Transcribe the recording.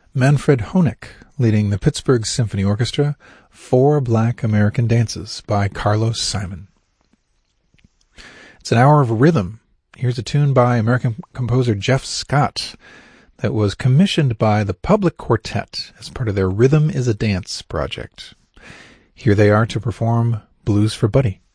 Manfred Honeck leading the Pittsburgh Symphony Orchestra, Four Black American Dances by Carlos Simon. It's an hour of rhythm. Here's a tune by American composer Jeff Scott that was commissioned by the Public Quartet as part of their Rhythm is a Dance project. Here they are to perform Blues for Buddy.